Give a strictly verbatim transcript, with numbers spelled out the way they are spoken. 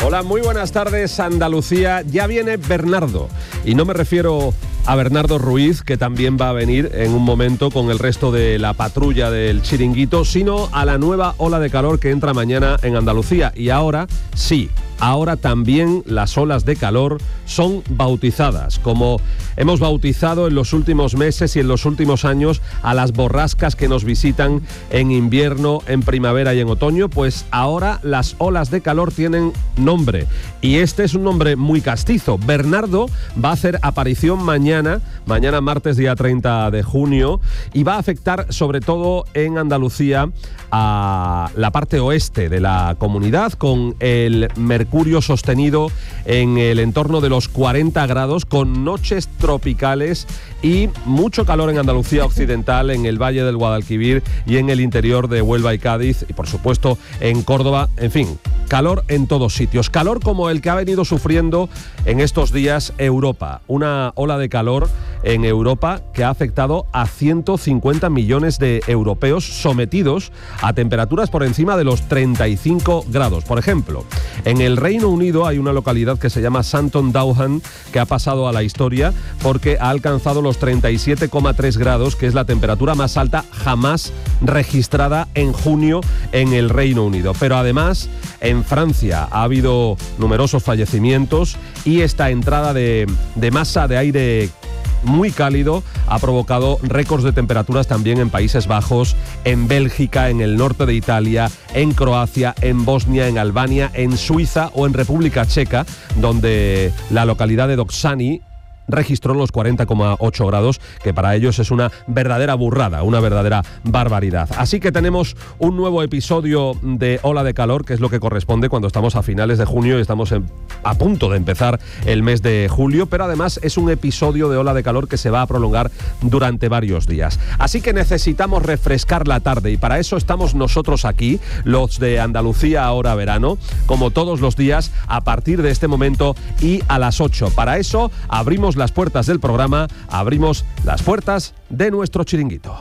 Hola, muy buenas tardes, Andalucía. Ya viene Bernardo. Y no me refiero a Bernardo Ruiz, que también va a venir en un momento con el resto de la patrulla del Chiringuito, sino a la nueva ola de calor que entra mañana en Andalucía. Y ahora, sí, ahora también las olas de calor son bautizadas, como hemos bautizado en los últimos meses y en los últimos años a las borrascas que nos visitan en invierno, en primavera y en otoño. Pues ahora las olas de calor tienen nombre, y este es un nombre muy castizo. Bernardo va a hacer aparición mañana, mañana martes día treinta de junio, y va a afectar sobre todo en Andalucía a la parte oeste de la comunidad, con el mercurio sostenido en el entorno de los cuarenta grados, con noches tropicales y mucho calor en Andalucía occidental, en el Valle del Guadalquivir y en el interior de Huelva y Cádiz, y por supuesto en Córdoba. En fin, calor en todos sitios, calor como el que ha venido sufriendo en estos días Europa, una ola de calor en Europa que ha afectado a ciento cincuenta millones de europeos sometidos a temperaturas por encima de los treinta y cinco grados. Por ejemplo, en el Reino Unido hay una localidad que se llama Santon Down, que ha pasado a la historia porque ha alcanzado los treinta y siete coma tres grados, que es la temperatura más alta jamás registrada en junio en el Reino Unido. Pero además, en Francia ha habido numerosos fallecimientos, y esta entrada de, de masa de aire muy cálido ha provocado récords de temperaturas también en Países Bajos, en Bélgica, en el norte de Italia, en Croacia, en Bosnia, en Albania, en Suiza o en República Checa, donde la localidad de Doksany registró los cuarenta coma ocho grados, que para ellos es una verdadera burrada, una verdadera barbaridad. Así que tenemos un nuevo episodio de ola de calor, que es lo que corresponde cuando estamos a finales de junio y estamos en, a punto de empezar el mes de julio, pero además es un episodio de ola de calor que se va a prolongar durante varios días. Así que necesitamos refrescar la tarde, y para eso estamos nosotros aquí, los de Andalucía Ahora Verano, como todos los días a partir de este momento y a las ocho. Para eso abrimos las puertas del programa, abrimos las puertas de nuestro chiringuito.